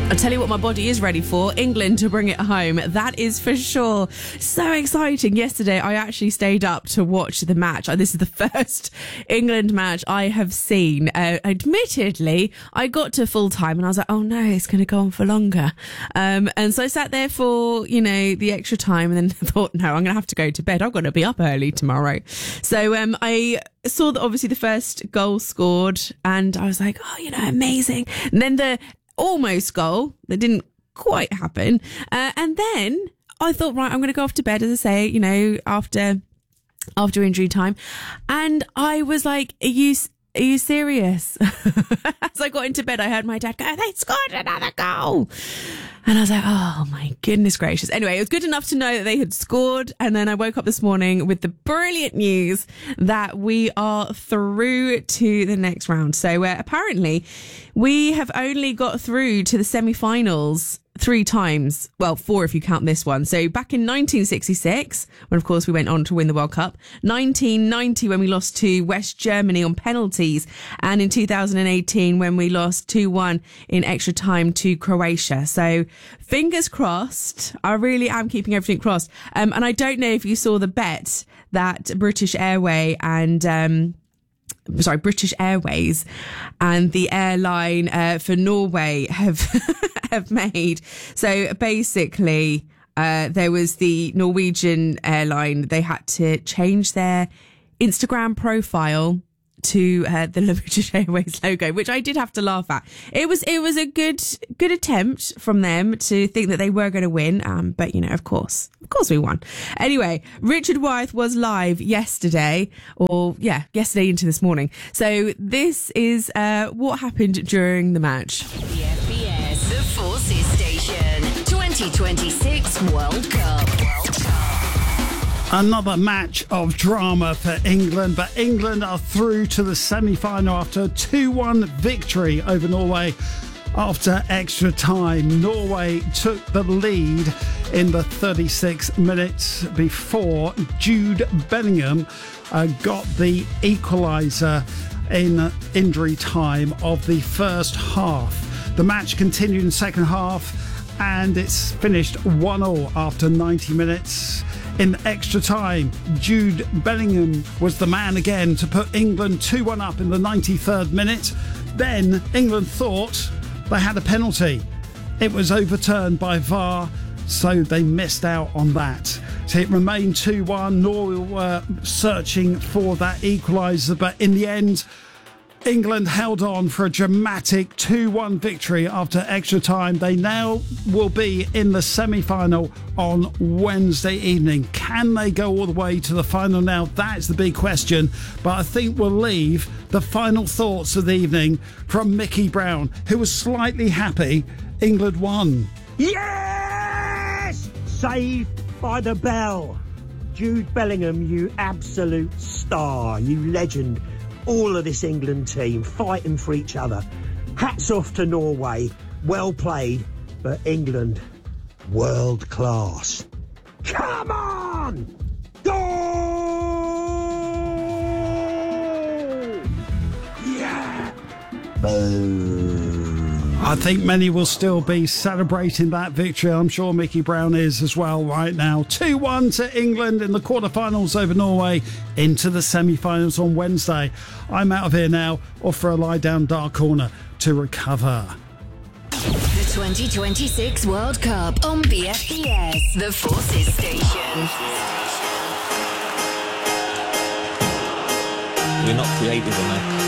I'll tell you what my body is ready for. England to bring it home. That is for sure. So exciting. Yesterday, I actually stayed up to watch the match. This is the first England match I have seen. Admittedly, I got to full time and I was like, oh no, it's going to go on for longer. And so I sat there for, the extra time and then thought, no, I'm going to have to go to bed. I've got to be up early tomorrow. So I saw that obviously the first goal scored and I was like, oh, amazing. And then the almost goal that didn't quite happen. And then I thought, right, I'm going to go off to bed, as I say, after injury time. And I was like, are you serious? As I got into bed, I heard my dad go, they scored another goal. And I was like, oh my goodness gracious. Anyway, it was good enough to know that they had scored. And then I woke up this morning with the brilliant news that we are through to the next round. So apparently we have only got through to the semi-finals 3 times. Well, 4 if you count this one. So back in 1966, when of course we went on to win the World Cup, 1990 when we lost to West Germany on penalties, and in 2018 when we lost 2-1 in extra time to Croatia. So fingers crossed. I really am keeping everything crossed. And I don't know if you saw the bet that British Airways and the airline for Norway have made. So basically, there was the Norwegian airline. They had to change their Instagram profile to the British Airways logo, which I did have to laugh at. It was a good attempt from them to think that they were going to win, but of course we won. Anyway, Richard Wyeth was live yesterday into this morning. So this is what happened during the match. The FBS, the Forces Station, 2026 World Cup. Another match of drama for England, but England are through to the semi-final after a 2-1 victory over Norway after extra time. Norway took the lead in the 36 minutes before Jude Bellingham got the equaliser in injury time of the first half. The match continued in the second half and it's finished 1-1 after 90 minutes. In extra time, Jude Bellingham was the man again to put England 2-1 up in the 93rd minute. Then England thought they had a penalty. It was overturned by VAR, so they missed out on that. So it remained 2-1. Norway were searching for that equaliser, but in the end, England held on for a dramatic 2-1 victory after extra time. They now will be in the semi-final on Wednesday evening. Can they go all the way to the final now? That's the big question. But I think we'll leave the final thoughts of the evening from Mickey Brown, who was slightly happy England won. Yes! Saved by the bell. Jude Bellingham, you absolute star, you legend. All of this England team fighting for each other. Hats off to Norway. Well played. But England, world class. Come on! Goal! Yeah! Boom! I think many will still be celebrating that victory. I'm sure Mickey Brown is as well right now. 2-1 to England in the quarterfinals over Norway, into the semi-finals on Wednesday. I'm out of here now, off for a lie down dark corner to recover. The 2026 World Cup on BFBS, the Forces Station. We're not creative enough.